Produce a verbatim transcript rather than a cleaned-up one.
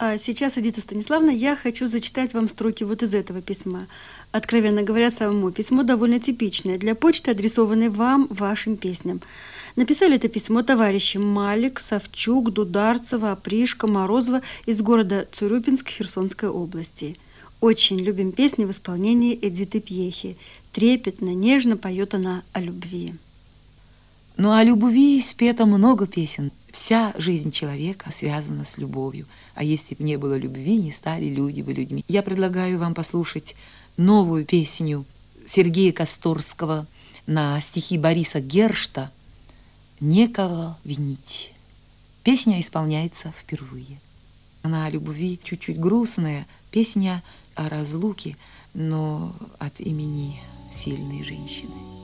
А сейчас, Эдита Станиславовна, я хочу зачитать вам строки вот из этого письма. Откровенно говоря, само письмо довольно типичное для почты, адресованной вам, вашим песням. Написали это письмо товарищи Малик, Савчук, Дударцева, Опришко, Морозова из города Цурюпинск Херсонской области. Очень любим песни в исполнении Эдиты Пьехи. Трепетно, нежно поет она о любви. Ну, о любви спето много песен. Вся жизнь человека связана с любовью. А если бы не было любви, не стали люди бы людьми. Я предлагаю вам послушать новую песню Сергея Косторского на стихи Бориса Гершта «Некого винить». Песня исполняется впервые. Она о любви, чуть-чуть грустная, песня о разлуке, но от имени сильной женщины.